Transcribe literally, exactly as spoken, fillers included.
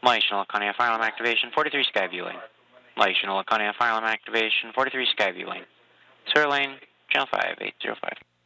Malaysian Laconia fire alarm activation, forty-three Skyview Lane. Malaysian Laconia fire alarm activation, forty-three Skyview Lane. Sir Lane, channel five eight zero five.